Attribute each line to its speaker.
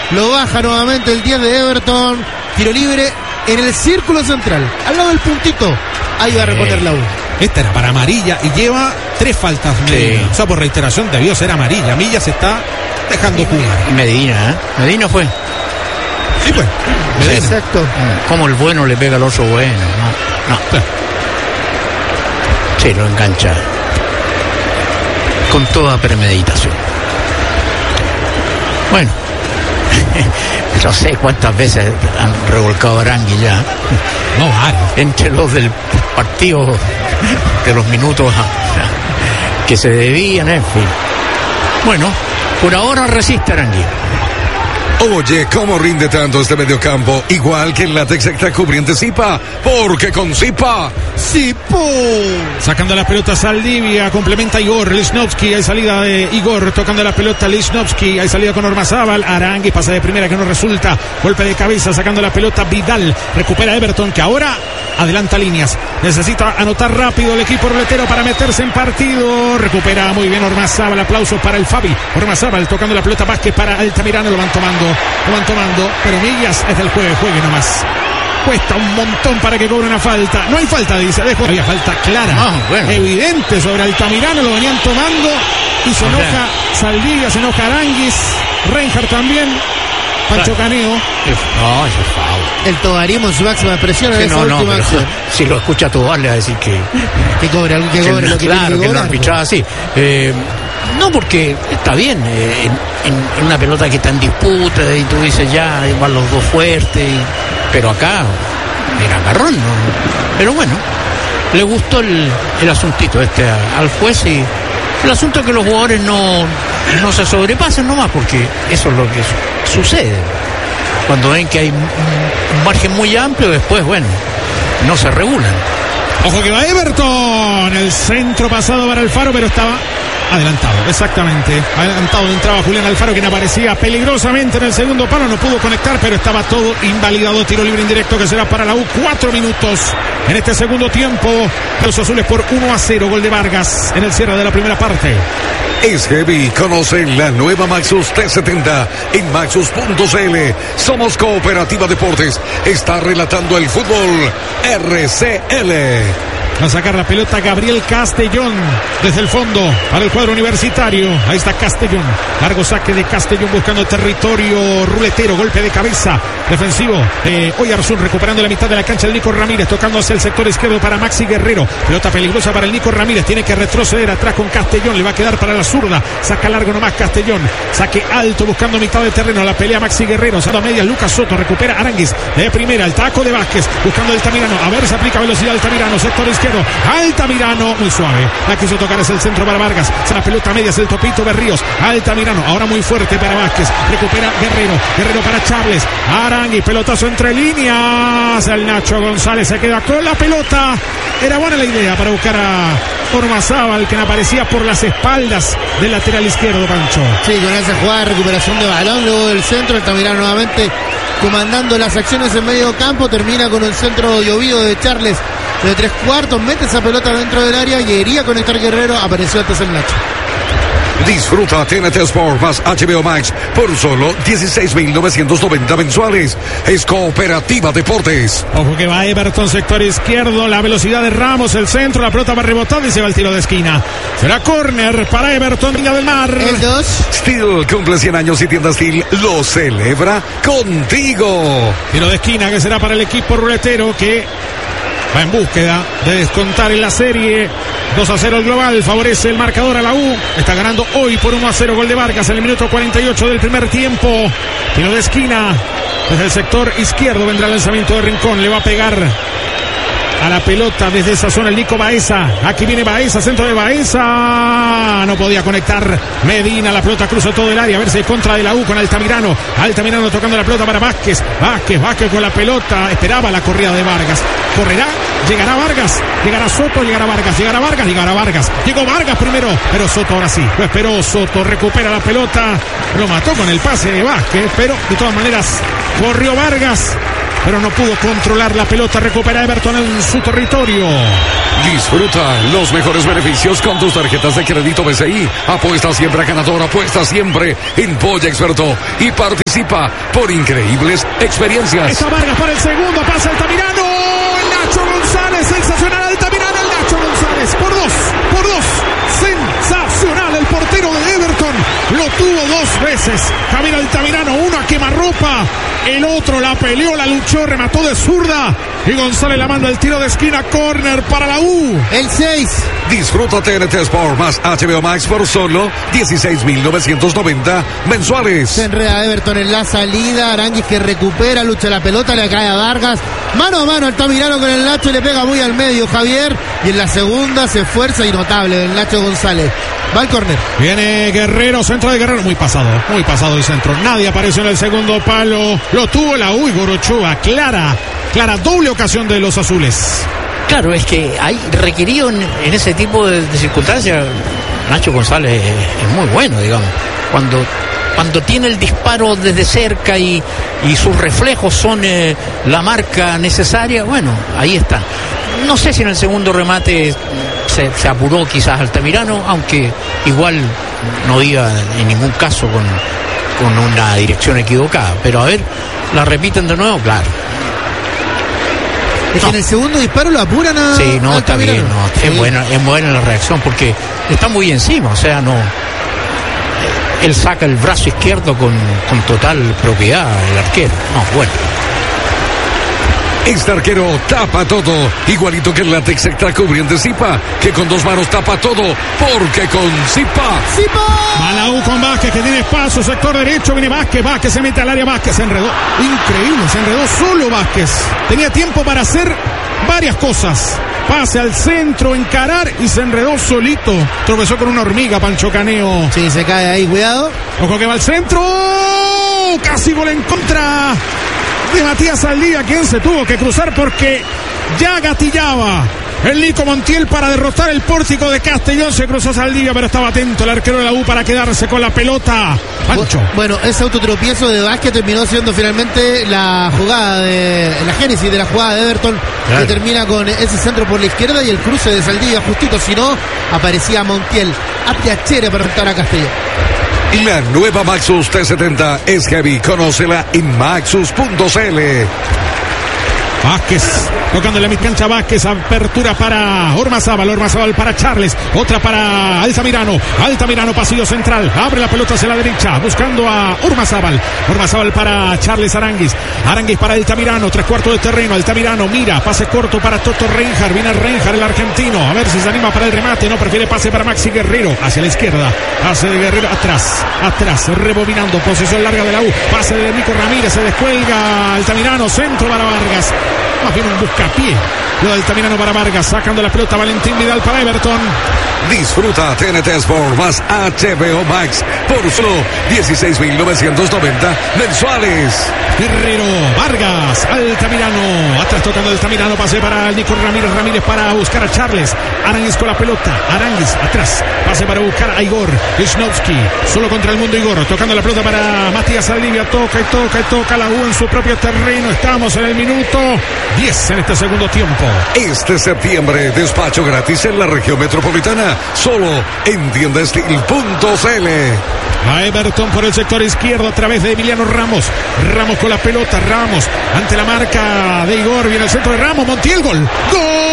Speaker 1: Lo baja nuevamente el 10 de Everton. Tiro libre en el círculo central, al lado del puntito. Ahí va a reponer la U.
Speaker 2: Esta era para amarilla y lleva 3 faltas. Medina.
Speaker 3: Sí.
Speaker 2: O sea, por reiteración debió ser amarilla. Milla se está dejando jugar.
Speaker 3: Medina fue.
Speaker 2: Sí, pues. Medina.
Speaker 1: Exacto.
Speaker 3: Como el bueno le pega al otro bueno. No. Sí, lo engancha. Con toda premeditación. Bueno. No sé cuántas veces han revolcado a Arangui ya.
Speaker 2: No, varios.
Speaker 3: Entre los del partido, de los minutos que se debían, en fin. Bueno, por ahora resiste Arangui.
Speaker 4: Oye, ¿cómo rinde tanto este mediocampo? Igual que el látex extra cubriente Zipa, porque con Zipa, ¡Zipo!
Speaker 2: Sacando la pelota Saldivia, complementa Igor Lichnowsky, hay salida de Igor, tocando la pelota Lichnowsky, hay salida con Ormazábal, Arangui pasa de primera que no resulta, golpe de cabeza, sacando la pelota Vidal, recupera Everton que ahora adelanta líneas, necesita anotar rápido el equipo ruletero para meterse en partido, recupera muy bien Ormazábal, aplausos para el Fabi, Ormazábal tocando la pelota Vázquez para Altamirano, lo van tomando, pero Millas es del juegue nomás. Cuesta un montón para que cobre una falta. No hay falta, dice. Había falta clara, evidente sobre Altamirano, lo venían tomando y se enoja Saldivia, se enoja Aranguis, Reinhardt también, Pancho Caneo.
Speaker 3: No, eso es foul.
Speaker 1: El tobarismo en su máxima expresión en esa última acción.
Speaker 3: Si lo escucha Tobar le va a decir que
Speaker 1: cobre lo que
Speaker 3: claro, que lo arbitraba así. No, porque está bien, en una pelota que está en disputa y tú dices ya, igual los dos fuertes, pero acá era agarrón, ¿no? Pero bueno, le gustó el asuntito al juez y el asunto es que los jugadores no se sobrepasen nomás, porque eso es lo que sucede. Cuando ven que hay un margen muy amplio, después, bueno, no se regulan.
Speaker 2: Ojo que va Everton, el centro pasado para Alfaro, pero estaba adelantado, exactamente. Adelantado entraba Julián Alfaro, quien aparecía peligrosamente en el segundo palo, no pudo conectar, pero estaba todo invalidado. Tiro libre indirecto que será para la U. 4 minutos en este segundo tiempo. Los azules por 1-0, gol de Vargas en el cierre de la primera parte.
Speaker 4: Es heavy, conoce la nueva Maxus T70 en maxus.cl. Somos Cooperativa Deportes, está relatando el fútbol RCL.
Speaker 2: Va a sacar la pelota Gabriel Castellón desde el fondo para el cuadro universitario. Ahí está Castellón. Largo saque de Castellón buscando territorio ruletero. Golpe de cabeza defensivo de Oyarzún, recuperando la mitad de la cancha el Nico Ramírez, tocando hacia el sector izquierdo para Maxi Guerrero. Pelota peligrosa para el Nico Ramírez. Tiene que retroceder atrás con Castellón. Le va a quedar para la zurda. Saca largo nomás Castellón. Saque alto buscando mitad de terreno. La pelea Maxi Guerrero. Salva a medias. Lucas Soto recupera Aranguis de primera. El taco de Vázquez buscando el Altamirano. A ver, se aplica velocidad Altamirano. Sector izquierdo. Altamirano, muy suave. La quiso tocar, es el centro para Vargas. La pelota media es el Topito Berríos. Altamirano, ahora muy fuerte para Vázquez. Recupera Guerrero para Charles. Arangui, pelotazo entre líneas. El Nacho González se queda con la pelota. Era buena la idea para buscar a Ormazábal, que aparecía por las espaldas del lateral izquierdo, Pancho.
Speaker 1: Sí, con esa jugada de recuperación de balón, luego del centro, Altamirano nuevamente comandando las acciones en medio campo. Termina con un centro llovido de Charles de 3/4, mete esa pelota dentro del área y quería conectar Guerrero, apareció antes el Nacho.
Speaker 4: Disfruta TNT Sport más HBO Max por solo 16.990 mensuales. Es Cooperativa Deportes.
Speaker 2: Ojo que va Everton, sector izquierdo, la velocidad de Ramos, el centro, la pelota va a rebotar y se va el tiro de esquina. Será córner para Everton, Viña del Mar.
Speaker 1: El 2.
Speaker 4: Steel cumple 100 años y Tienda Steel lo celebra contigo.
Speaker 2: Tiro de esquina que será para el equipo ruletero, que va en búsqueda de descontar en la serie. 2-0 el global, favorece el marcador a la U. Está ganando hoy por 1-0, gol de Vargas en el minuto 48 del primer tiempo. Tiro de esquina desde el sector izquierdo, vendrá el lanzamiento de Rincón, le va a pegar a la pelota desde esa zona el Nico Baeza. Aquí viene Baeza, centro de Baeza. No podía conectar Medina. La pelota cruza todo el área. A ver si hay contra de la U con Altamirano. Altamirano tocando la pelota para Vázquez. Vázquez con la pelota. Esperaba la corrida de Vargas. Correrá. Llegará Vargas. Llegará Soto. Llegará Vargas. Llegará Vargas. Llegará Vargas. Llegó Vargas primero. Pero Soto ahora sí. Lo esperó Soto. Recupera la pelota. Lo mató con el pase de Vázquez. Pero de todas maneras corrió Vargas. pero no pudo controlar la pelota. Recupera Everton en su territorio.
Speaker 4: Disfruta los mejores beneficios con tus tarjetas de crédito BCI. Apuesta siempre a ganador, apuesta siempre en Polla Experto y participa por increíbles experiencias.
Speaker 2: Está Vargas para el segundo, pasa Altamirano. Nacho González, sensacional Altamirano, el Nacho González, por dos. Sensacional el portero de Everton, lo tuvo dos veces. Javier Altamirano, uno a quemarropa, el otro la peleó, la luchó, remató de zurda y González la manda el tiro de esquina, córner para la U.
Speaker 1: El 6.
Speaker 4: Disfruta TNT Sport más HBO Max por solo 16.990 mensuales.
Speaker 1: Se enreda Everton en la salida. Aranguis que recupera, lucha la pelota, le cae a Vargas. Mano a mano Altamirano con el Nacho, le pega muy al medio Javier. Y en la segunda se esfuerza y notable el Nacho González. Va al córner.
Speaker 2: Viene Guerrero, centro de Guerrero, muy pasado el centro. Nadie apareció en el segundo palo. Lo tuvo la U y Gorochoa. Clara doble ocasión de los azules.
Speaker 3: Claro, es que hay requerido en ese tipo de circunstancias. Nacho González es muy bueno, digamos. Cuando tiene el disparo desde cerca y sus reflejos son la marca necesaria, bueno, ahí está. No sé si en el segundo remate se apuró quizás Altamirano, aunque igual no iba en ningún caso con una dirección equivocada. Pero a ver, ¿la repiten de nuevo? Claro.
Speaker 1: Es que en el segundo disparo lo apuran a...
Speaker 3: Sí, no, está bien, no, sí. Es buena la reacción porque está muy encima, o sea, no... Él saca el brazo izquierdo con total propiedad, el arquero. No, bueno.
Speaker 4: Este arquero tapa todo, igualito que el látex extra cubriente Zipa, que con dos manos tapa todo, porque con Zipa.
Speaker 2: Va la U con Vázquez, que tiene espacio, sector derecho, viene Vázquez se mete al área, Vázquez se enredó. Increíble, se enredó solo Vázquez. Tenía tiempo para hacer varias cosas. Pase al centro, encarar y se enredó solito. Tropezó con una hormiga, Pancho Caneo.
Speaker 1: Sí, se cae ahí, cuidado.
Speaker 2: Ojo que va al centro. Casi gol en contra de Matías Saldivia, quien se tuvo que cruzar porque ya gatillaba el Nico Montiel para derrotar el pórtico de Castellón. Se cruzó Saldivia, pero estaba atento el arquero de la U para quedarse con la pelota. Pancho.
Speaker 1: Bueno, ese autotropiezo de Vázquez terminó siendo finalmente la jugada la génesis de la jugada de Everton, claro, que termina con ese centro por la izquierda y el cruce de Saldivia justito, si no aparecía Montiel a Piacere para rentar a Castellón.
Speaker 4: La nueva Maxus T70 es heavy. Conócela en maxus.cl.
Speaker 2: Vázquez, tocando en la midcancha Vázquez, apertura para Ormazábal para Charles, otra para Altamirano, pasillo central, abre la pelota hacia la derecha, buscando a Ormazábal para Charles Aranguis para Altamirano, 3/4 de terreno, Altamirano mira, pase corto para Toto Reinhardt, viene Reinhardt el argentino, a ver si se anima para el remate, no, prefiere pase para Maxi Guerrero, hacia la izquierda, pase de Guerrero, atrás, rebobinando, posición larga de la U, pase de Nico Ramírez, se descuelga Altamirano, centro para Vargas. Más bien un buscapié. Lo de Altamirano para Vargas, sacando la pelota Valentín Vidal para Everton.
Speaker 4: Disfruta TNT Sport más HBO Max por solo 16.990 mensuales.
Speaker 2: Guerrero, Vargas, Altamirano, atrás tocando Altamirano, pase para Nico Ramírez para buscar a Charles, Aranguis con la pelota, Aranguis atrás, pase para buscar a Igor Lichnowsky, solo contra el mundo Igor, tocando la pelota para Matías Saldivia, toca la U en su propio terreno, estamos en el minuto 10 en este segundo tiempo.
Speaker 4: Este septiembre, despacho gratis en la región metropolitana, solo en tiendastil.cl.
Speaker 2: A Everton por el sector izquierdo a través de Emiliano Ramos con la pelota, Ramos ante la marca de Igor, viene el centro de Ramos, Montiel, gol.